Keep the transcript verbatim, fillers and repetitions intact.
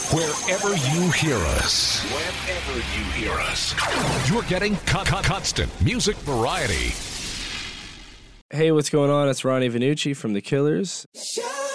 Wherever you hear us, wherever you hear us, you're getting con- con- constant music variety. Hey, what's going on? It's Ronnie Vanucci from The Killers. Shut